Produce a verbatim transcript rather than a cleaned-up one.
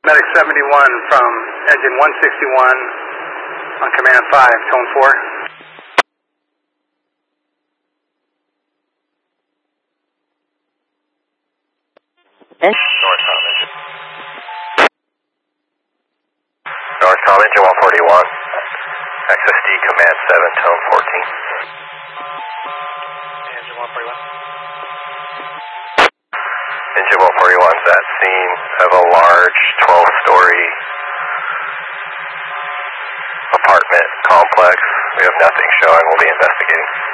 Medic seventy-one from engine one sixty-one on command five, tone four. Northcom engine. Northcom engine one forty-one. Access D command seven, tone fourteen. Engine one forty-one. Engine one forty-one is at scene of a large twelve story apartment complex. We have nothing showing. We'll be investigating.